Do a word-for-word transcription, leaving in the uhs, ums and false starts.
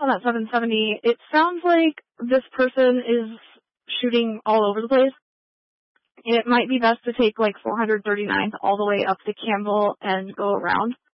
on that seven seventy, it sounds like this person is shooting all over the place. It might be best to take like four thirty-nine all the way up to Campbell and go around.